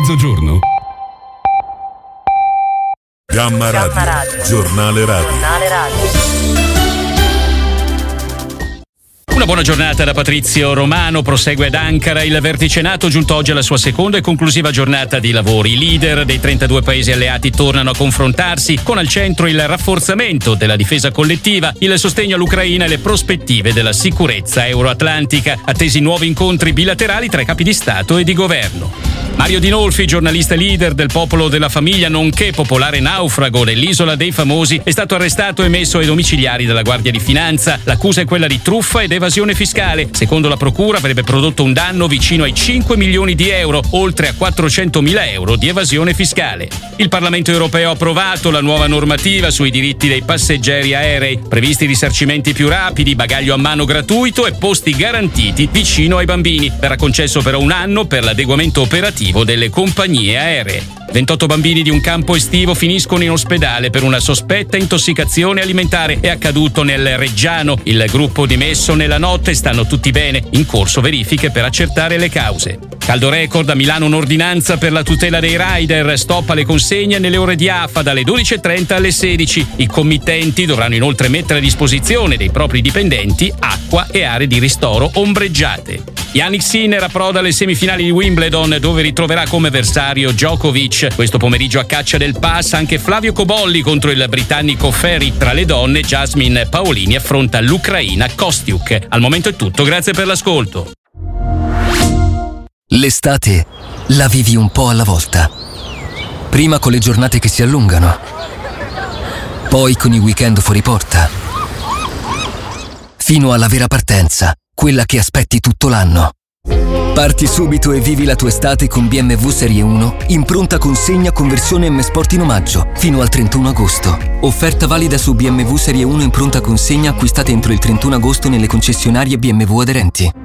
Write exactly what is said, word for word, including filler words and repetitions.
mezzogiorno? Gamma Radio, Gamma Radio. Giornale Radio. Giornale Radio. Una buona giornata da Patrizio Romano. Prosegue ad Ankara il vertice NATO, giunto oggi alla sua seconda e conclusiva giornata di lavori. I leader dei trentadue paesi alleati tornano a confrontarsi, con al centro il rafforzamento della difesa collettiva, il sostegno all'Ucraina e le prospettive della sicurezza euroatlantica. Attesi nuovi incontri bilaterali tra i capi di Stato e di governo. Mario Dinolfi, giornalista leader del Popolo della Famiglia, nonché popolare naufrago dell'Isola dei Famosi, è stato arrestato e messo ai domiciliari dalla Guardia di Finanza. L'accusa è quella di truffa ed evasione fiscale. Secondo la procura avrebbe prodotto un danno vicino ai cinque milioni di euro, oltre a quattrocentomila euro di evasione fiscale. Il Parlamento europeo ha approvato la nuova normativa sui diritti dei passeggeri aerei, previsti risarcimenti più rapidi, bagaglio a mano gratuito e posti garantiti vicino ai bambini. Verrà concesso però un anno per l'adeguamento operativo delle compagnie aeree. ventotto bambini di un campo estivo finiscono in ospedale per una sospetta intossicazione alimentare. È accaduto nel Reggiano. Il gruppo dimesso nella notte, stanno tutti bene. In corso verifiche per accertare le cause. Caldo record a Milano, un'ordinanza per la tutela dei rider. Stop alle consegne nelle ore di A F A dalle dodici e trenta alle sedici. I committenti dovranno inoltre mettere a disposizione dei propri dipendenti acqua e aree di ristoro ombreggiate. Jannik Sinner approda alle semifinali di Wimbledon, dove ritroverà come avversario Djokovic. Questo pomeriggio a caccia del pass anche Flavio Cobolli contro il britannico Ferry. Tra le donne, Jasmine Paolini affronta l'Ucraina Kostiuk. Al momento è tutto, grazie per l'ascolto. L'estate la vivi un po' alla volta. Prima con le giornate che si allungano, poi con i weekend fuori porta, fino alla vera partenza, quella che aspetti tutto l'anno. Parti subito e vivi la tua estate con B M W Serie uno in pronta consegna con versione M Sport in omaggio fino al trentuno agosto. Offerta valida su B M W Serie uno in pronta consegna acquistate entro il trentuno agosto nelle concessionarie B M W aderenti.